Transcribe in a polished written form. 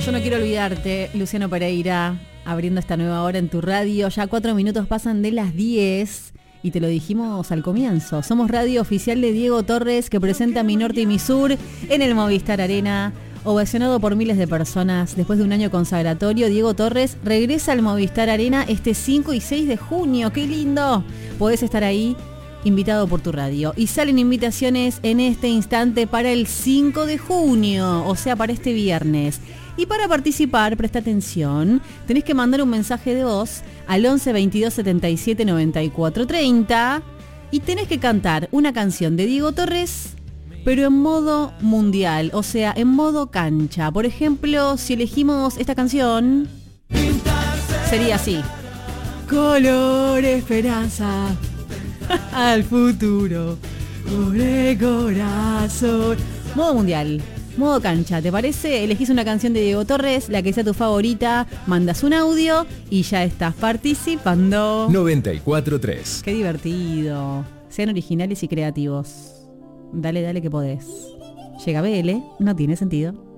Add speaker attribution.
Speaker 1: Yo no quiero olvidarte, Luciano Pereira, abriendo esta nueva hora en tu radio. Ya 4 minutos pasan de las 10 y te lo dijimos al comienzo. Somos radio oficial de Diego Torres, que presenta Mi Norte y Mi Sur en el Movistar Arena. Ovacionado por miles de personas después de un año consagratorio, Diego Torres regresa al Movistar Arena este 5 y 6 de junio. ¡Qué lindo! Podés estar ahí, invitado por tu radio. Y salen invitaciones en este instante para el 5 de junio, o sea, para este viernes. Y para participar, presta atención, tenés que mandar un mensaje de voz al 11 22 77 94 30 y tenés que cantar una canción de Diego Torres, pero en modo mundial, o sea, en modo cancha. Por ejemplo, si elegimos esta canción, sería así: color esperanza al futuro, por el corazón. Modo mundial, modo cancha, ¿te parece? Elegís una canción de Diego Torres, la que sea tu favorita, mandas un audio y ya estás participando.
Speaker 2: 94.3.
Speaker 1: Qué divertido. Sean originales y creativos. Dale, dale que podés. Llega BL, no tiene sentido.